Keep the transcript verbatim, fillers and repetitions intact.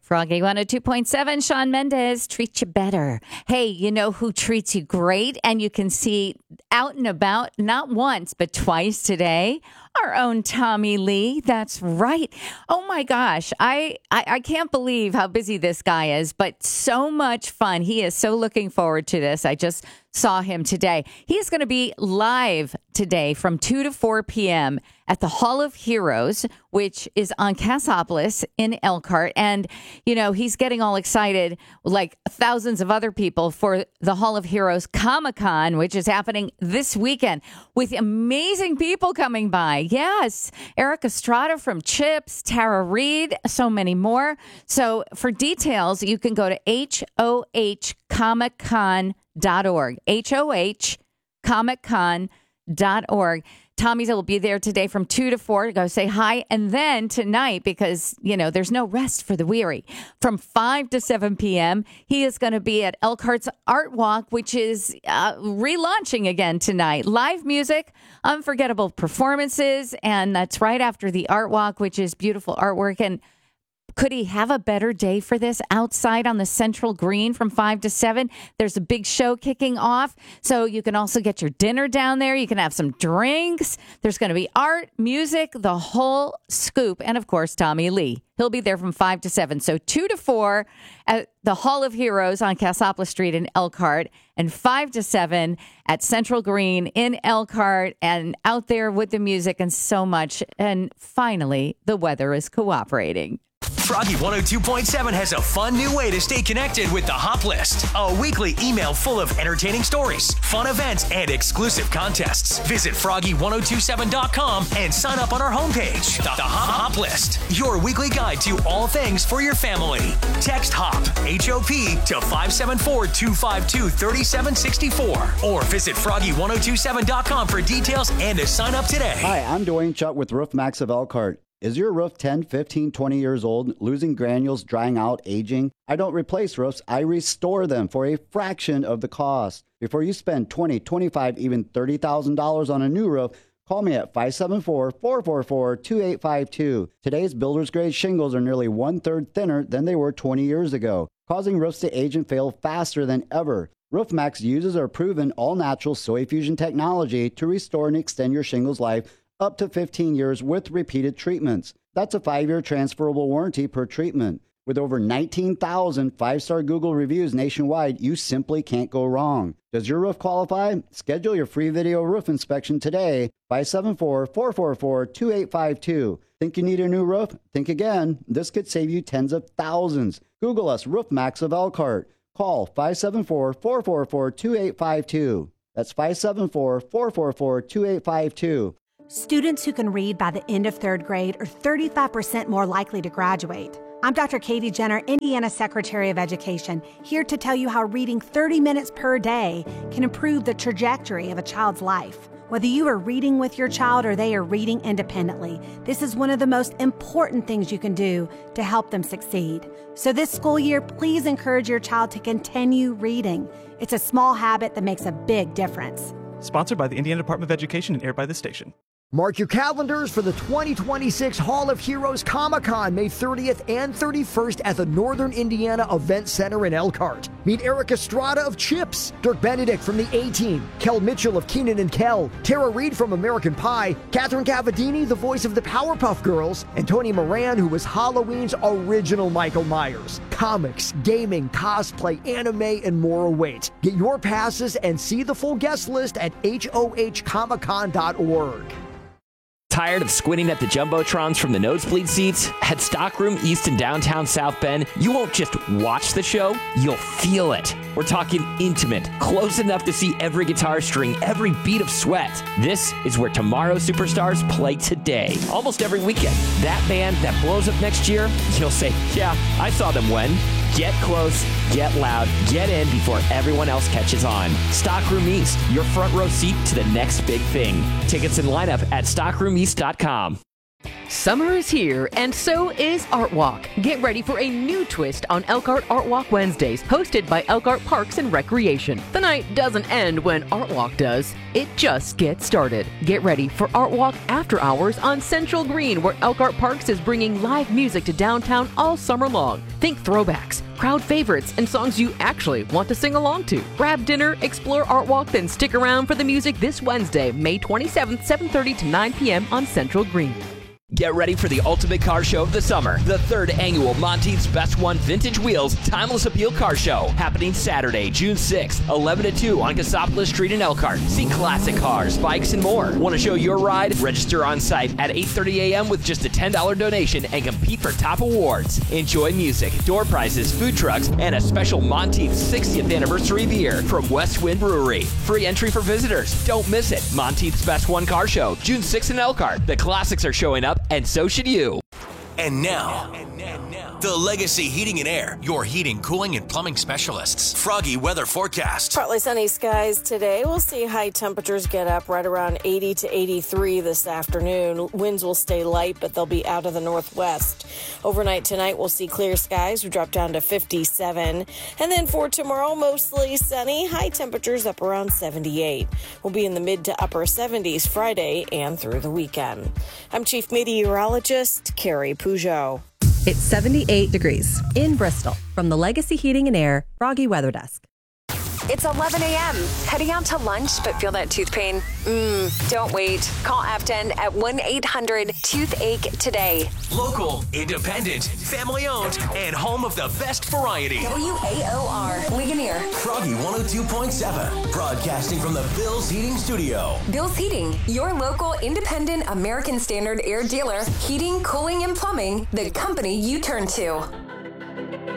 Froggy one oh two point seven, Shawn Mendes, treat you better. Hey, you know who treats you great and you can see out and about not once, but twice today? Our own Tommy Lee. That's right. Oh my gosh. I, I, I can't believe how busy this guy is, but so much fun. He is so looking forward to this. I just saw him today. He is going to be live today from two to four p.m. at the Hall of Heroes, which is on Cassopolis in Elkhart. And, you know, he's getting all excited like thousands of other people for the Hall of Heroes Comic-Con, which is happening this weekend with amazing people coming by. Yes, Eric Estrada from Chips, Tara Reid, so many more. So for details, you can go to H O H comic con dot org. H O H comic con dot org. Tommy's will be there today from two to four to go say hi. And then tonight, because, you know, there's no rest for the weary, from five to seven p.m., he is going to be at Elkhart's Art Walk, which is uh, relaunching again tonight. Live music, unforgettable performances, and that's right after the Art Walk, which is beautiful artwork. And could he have a better day for this outside on the Central Green from five to seven? There's a big show kicking off. So you can also get your dinner down there. You can have some drinks. There's going to be art, music, the whole scoop. And, of course, Tommy Lee. He'll be there from five to seven. So two to four at the Hall of Heroes on Cassopolis Street in Elkhart, and five to seven at Central Green in Elkhart, and out there with the music and so much. And finally, the weather is cooperating. Froggy one oh two point seven has a fun new way to stay connected with the Hop List, a weekly email full of entertaining stories, fun events, and exclusive contests. Visit froggy one oh two seven dot com and sign up on our homepage. The, the Hop List, your weekly guide to all things for your family. Text HOP, H O P, to five seven four, two five two, three seven six four or visit froggy one oh two seven dot com for details and to sign up today. Hi, I'm Dwayne Chuck with Roof Max of Elkhart. Is your roof ten, fifteen, twenty years old, losing granules, drying out, aging? I don't replace roofs, I restore them for a fraction of the cost. Before you spend twenty thousand dollars, twenty-five thousand dollars, even thirty thousand dollars on a new roof, call me at five seven four, four four four, two eight five two. Today's builder's grade shingles are nearly one-third thinner than they were twenty years ago, causing roofs to age and fail faster than ever. RoofMax uses our proven all-natural soil fusion technology to restore and extend your shingles life up to fifteen years with repeated treatments. That's a five-year transferable warranty per treatment. With over nineteen thousand five-star Google reviews nationwide, you simply can't go wrong. Does your roof qualify? Schedule your free video roof inspection today. five seven four, four four four, two eight five two. Think you need a new roof? Think again. This could save you tens of thousands. Google us, Roof Max of Elkhart. Call five seven four, four four four, two eight five two. That's five seven four, four four four, two eight five two. Students who can read by the end of third grade are thirty-five percent more likely to graduate. I'm Doctor Katie Jenner, Indiana Secretary of Education, here to tell you how reading thirty minutes per day can improve the trajectory of a child's life. Whether you are reading with your child or they are reading independently, this is one of the most important things you can do to help them succeed. So this school year, please encourage your child to continue reading. It's a small habit that makes a big difference. Sponsored by the Indiana Department of Education and aired by this station. Mark your calendars for the twenty twenty-six Hall of Heroes Comic-Con, May thirtieth and thirty-first at the Northern Indiana Event Center in Elkhart. Meet Eric Estrada of Chips, Dirk Benedict from the A-Team, Kel Mitchell of Keenan and Kel, Tara Reid from American Pie, Catherine Cavadini, the voice of the Powerpuff Girls, and Tony Moran, who was Halloween's original Michael Myers. Comics, gaming, cosplay, anime, and more await. Get your passes and see the full guest list at H O H comic con dot org. Tired of squinting at the jumbotrons from the nosebleed seats? At Stockroom East in downtown South Bend, you won't just watch the show, you'll feel it. We're talking intimate, close enough to see every guitar string, every beat of sweat. This is where tomorrow's superstars play today, almost every weekend. That band that blows up next year, you'll say, yeah, I saw them when. Get close, get loud, get in before everyone else catches on. Stockroom East, your front row seat to the next big thing. Tickets and lineup at stockroom east dot com. Summer is here, and so is Art Walk. Get ready for a new twist on Elkhart Art Walk Wednesdays, hosted by Elkhart Parks and Recreation. The night doesn't end when Art Walk does. It just gets started. Get ready for Art Walk After Hours on Central Green, where Elkhart Parks is bringing live music to downtown all summer long. Think throwbacks, crowd favorites, and songs you actually want to sing along to. Grab dinner, explore Art Walk, then stick around for the music this Wednesday, May twenty-seventh, seven thirty to nine p.m. on Central Green. Get ready for the ultimate car show of the summer, the third annual Monteith's Best One Vintage Wheels Timeless Appeal Car Show, happening Saturday, June sixth, eleven to two on Cassopolis Street in Elkhart. See classic cars, bikes, and more. Want to show your ride? Register on site at eight thirty a.m. with just a ten dollars donation and compete for top awards. Enjoy music, door prizes, food trucks, and a special Monteith's sixtieth anniversary beer from West Wind Brewery. Free entry for visitors. Don't miss it. Monteith's Best One Car Show, June sixth in Elkhart. The classics are showing up, and so should you. And now, the Legacy Heating and Air, your heating, cooling, and plumbing specialists. Froggy weather forecast. Partly sunny skies today. We'll see high temperatures get up right around eighty to eighty-three this afternoon. Winds will stay light, but they'll be out of the northwest. Overnight tonight, we'll see clear skies. We drop down to fifty-seven. And then for tomorrow, mostly sunny. High temperatures up around seventy-eight. We'll be in the mid to upper seventies Friday and through the weekend. I'm Chief Meteorologist Carrie Peugeot. It's seventy-eight degrees in Bristol. From the Legacy Heating and Air Froggy Weather Desk. It's eleven a.m. Heading out to lunch, but feel that tooth pain? Mmm, don't wait. Call Aptend at one eight hundred toothache today. Local, independent, family-owned, and home of the best variety. W A O R, Ligonier. Froggy one oh two point seven, broadcasting from the Bill's Heating Studio. Bill's Heating, your local independent American Standard air dealer. Heating, cooling, and plumbing, the company you turn to.